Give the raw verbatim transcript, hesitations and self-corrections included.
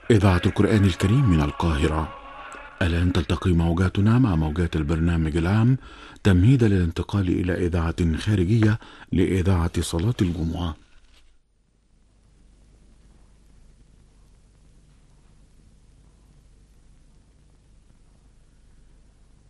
إذاعة القرآن الكريم من القاهرة. الآن تلتقي موجاتنا مع موجات البرنامج العام تمهيدا للانتقال إلى إذاعة خارجية لإذاعة صلاة الجمعة.